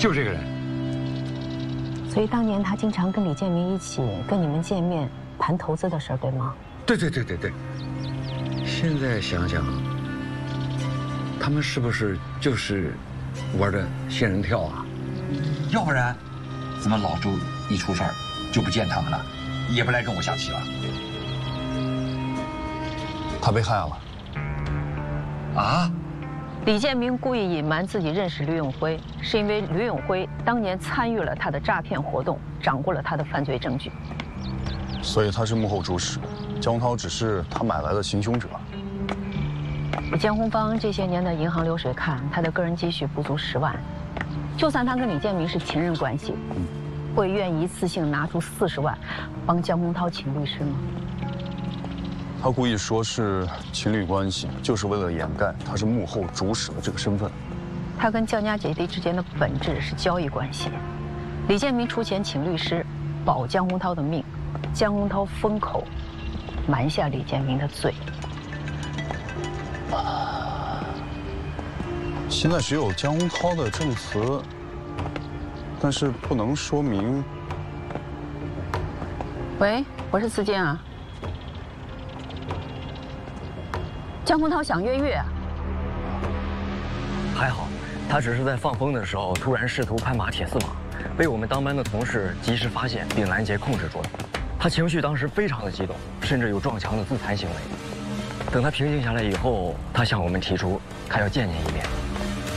就这个人。 所以当年他经常跟李建明一起跟你们见面谈投资的事儿，对吗？ 对。现在想想，他们是不是就是玩的仙人跳啊？ 要不然，怎么老周一出事儿就不见他们了，也不来跟我下棋了？ 他被害了。 啊？ 李建明故意隐瞒自己认识吕永辉，是因为吕永辉当年参与了他的诈骗活动，掌握了他的犯罪证据。 所以他是幕后主使，江涛只是他买来的行凶者。 以江红芳这些年的银行流水看，他的个人积蓄不足10万。就算他跟李建明是情人关系，会愿意一次性拿出40万帮江洪涛请律师吗？ 他故意说是情侣关系，就是为了掩盖他是幕后主使的这个身份。 他跟江家姐弟之间的本质是交易关系。李建明出钱请律师，保江洪涛的命，江洪涛封口，瞒下李建明的罪。 现在只有江洪涛的证词，但是不能说明。 喂，我是司监啊。江洪涛想越狱啊？ 还好，他只是在放风的时候突然试图攀爬铁丝网，被我们当班的同事及时发现并拦截控制住了。他情绪当时非常的激动，甚至有撞墙的自残行为。等他平静下来以后，他向我们提出他要见一面。